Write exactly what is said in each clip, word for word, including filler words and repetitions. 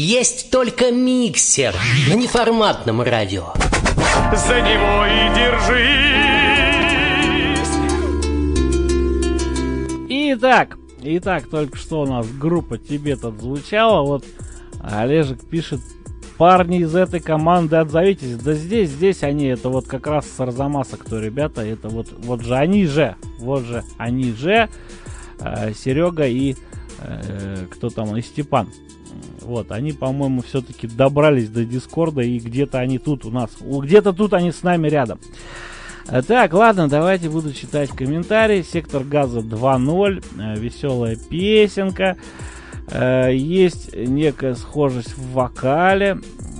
Есть только миксер на неформатном радио. За него и держись. Итак, итак, только что у нас группа Тибет отзвучала. Вот Олежек пишет: парни из этой команды, отзовитесь. Да здесь, здесь они, это вот как раз с Арзамаса, кто ребята, это вот, вот же они же, вот же они же, э, Серега и э, кто там, и Степан. Вот, они, по-моему, все-таки добрались до Дискорда, и где-то они тут у нас, где-то тут они с нами рядом. Так, ладно, давайте буду читать комментарии. Сектор газа два ноль, веселая песенка. Есть некая схожесть в вокале.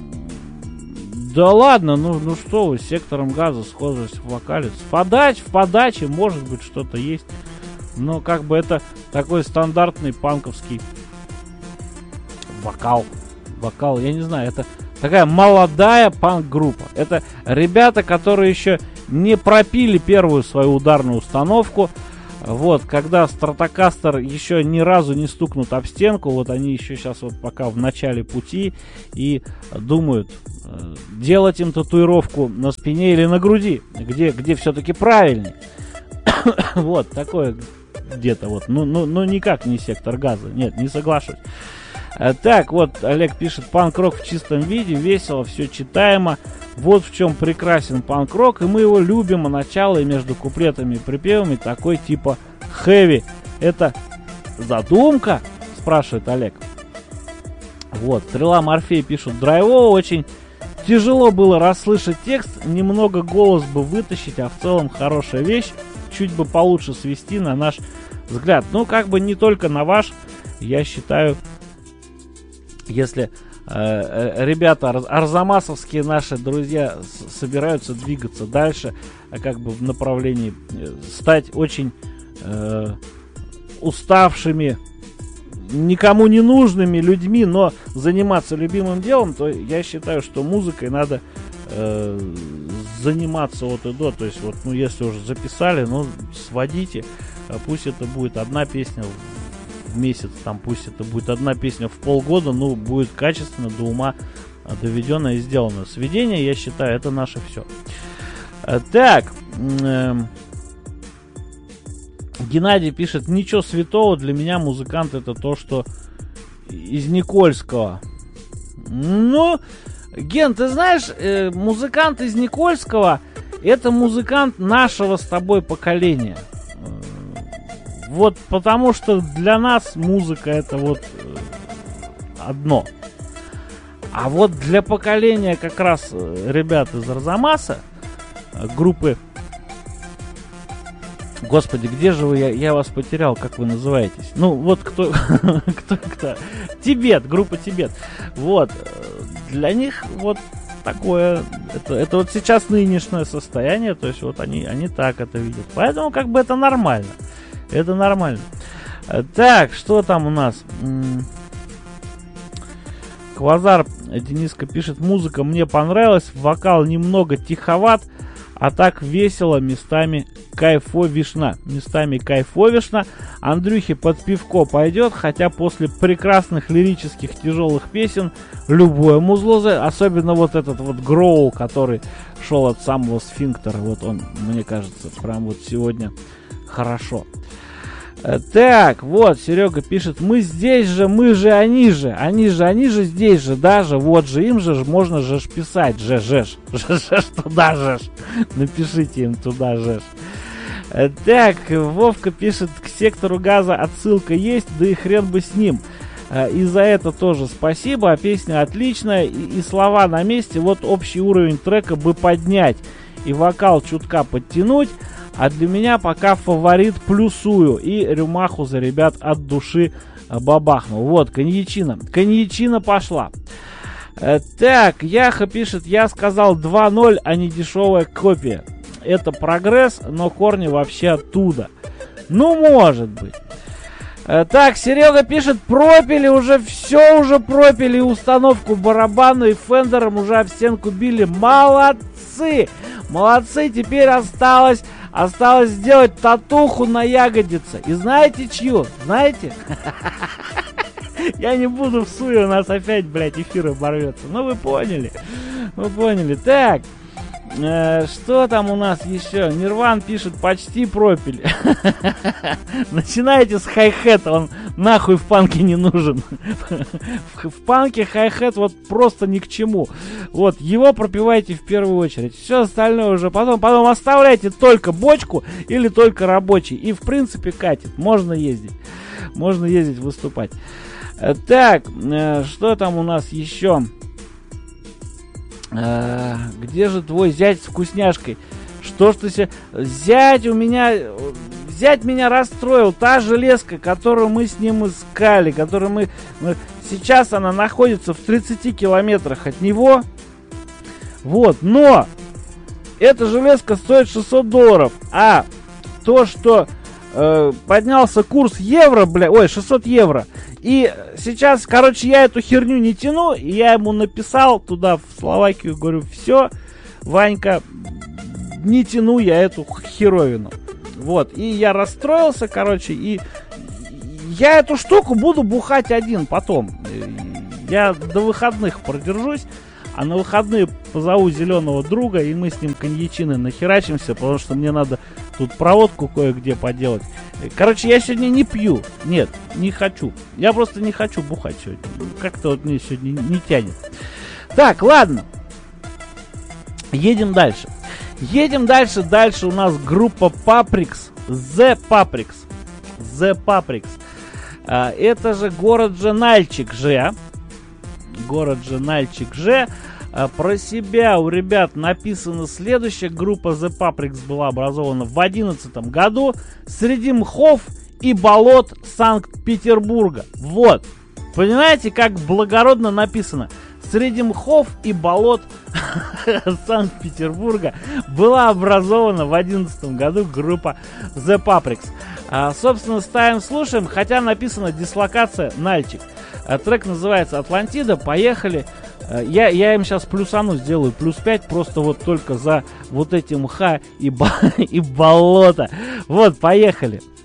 Да ладно, ну, ну что вы, с сектором газа схожесть в вокале. В подач, в подаче может быть что-то есть. Но как бы это такой стандартный панковский вокал. Вокал, я не знаю, это такая молодая панк-группа. Это ребята, которые еще не пропили первую свою ударную установку. Вот, когда Стратокастер еще ни разу не стукнут об стенку, вот они еще сейчас вот пока в начале пути и думают, делать им татуировку на спине или на груди, где, где все-таки правильней. Вот, такое где-то вот, ну, ну, ну никак не сектор газа, нет, не соглашусь. Так, вот Олег пишет: панк-рок в чистом виде, весело, все читаемо. Вот в чем прекрасен панк-рок, и мы его любим, а начало и между куплетами и припевами такой типа хэви. Это задумка? Спрашивает Олег. Вот, Стрела Морфей пишет: драйвово, очень тяжело было расслышать текст, немного голос бы вытащить, а в целом хорошая вещь, чуть бы получше свести на наш взгляд. Ну, как бы не только на ваш, я считаю. Если э, ребята арзамасовские наши друзья с, собираются двигаться дальше, а как бы в направлении э, стать очень э, уставшими, никому не нужными людьми, но заниматься любимым делом, то я считаю, что музыкой надо э, заниматься от и до. То есть вот, ну, если уже записали, ну, сводите, пусть это будет одна песня в месяц, там, пусть это будет одна песня в полгода, ну, будет качественно, до ума доведенное и сделано. Сведение, я считаю, это наше все. Так, э, Геннадий пишет: ничего святого, для меня музыкант это то, что из Никольского. Ну, Ген, ты знаешь, э, музыкант из Никольского это музыкант нашего с тобой поколения. Вот потому что для нас музыка это вот одно. А вот для поколения как раз ребят из Арзамаса, группы... Господи, где же вы? Я, я вас потерял, как вы называетесь? Ну, вот кто... кто, кто? Тибет, группа Тибет. Вот. Для них вот такое... Это, это вот сейчас нынешнее состояние, то есть вот они, они так это видят. Поэтому как бы это нормально. Это нормально. Так, что там у нас? Квазар Дениска пишет: музыка мне понравилась, вокал немного тиховат, а так весело, местами кайфовишно. Местами кайфовишно. Андрюхе под пивко пойдет, хотя после прекрасных лирических тяжелых песен любое музло, особенно вот этот вот гроул, который шел от самого Сфинктера, вот он, мне кажется, прям вот сегодня хорошо. Так, вот, Серега пишет: мы здесь же, мы же, они же, они же, они же здесь же, даже, вот же, им же можно же писать, же, же, же, же, туда же, напишите им туда же. Так, Вовка пишет: к сектору газа отсылка есть, да и хрен бы с ним. И за это тоже спасибо, песня отличная, и, и слова на месте, вот общий уровень трека бы поднять, и вокал чутка подтянуть. А для меня пока фаворит плюсую. И рюмаху за ребят от души бабахнул. Вот, коньячина. Коньячина пошла. Э, так, Яха пишет: я сказал два ноль, а не дешевая копия. Это прогресс, но корни вообще оттуда. Ну, может быть. Э, так, Серега пишет: пропили уже, все уже пропили. Установку барабану и фендером уже об стенку били. Молодцы! Молодцы, теперь осталось... Осталось сделать татуху на ягодице. И знаете чью? Знаете? Я не буду в суе, у нас опять, блядь, эфир оборвется. Ну, вы поняли. Вы поняли. Так. Э, что там у нас еще? Нирван пишет, почти пропили. Начинайте с хай-хета, он нахуй в панке не нужен. В панке хай-хет вот просто ни к чему. Вот, его пропивайте в первую очередь. Все остальное уже потом. Потом оставляйте только бочку или только рабочий. И в принципе катит. Можно ездить. Можно ездить, выступать. Так, э, что там у нас еще? А, где же твой зять с вкусняшкой? Что ж ты себе... Зять у меня... Зять меня расстроил. Та железка, которую мы с ним искали, которую мы... Сейчас она находится в тридцати километрах от него. Вот, но... Эта железка стоит шестьсот долларов. А то, что... Э, поднялся курс евро, бля... Ой, шестьсот евро. И сейчас, короче, я эту херню не тяну. И я ему написал туда, в Словакию, говорю, все, Ванька, не тяну я эту херовину. Вот, и я расстроился, короче, и я эту штуку буду бухать один потом. Я до выходных продержусь, а на выходные позову зеленого друга, и мы с ним коньячины нахерачимся, потому что мне надо тут проводку кое-где поделать. Короче, я сегодня не пью. Нет, не хочу. Я просто не хочу бухать сегодня. Как-то вот мне сегодня не тянет. Так, ладно. Едем дальше. Едем дальше. Дальше у нас группа Paprix. The Paprix. The Paprix. А, это же город же Нальчик же. Город же Нальчик же. А, про себя у ребят написано следующее. Группа The Paprix была образована в одиннадцатом году среди мхов и болот Санкт-Петербурга. Вот. Понимаете, как благородно написано? Среди мхов и болот Санкт-Петербурга была образована в одиннадцатом году группа The Paprix. А, собственно, ставим, слушаем, хотя написано дислокация Нальчик. А, трек называется «Атлантида». Поехали. А, я, я им сейчас плюсану, сделаю плюс пять, просто вот только за вот эти мха и, бо- и болото. Вот, поехали.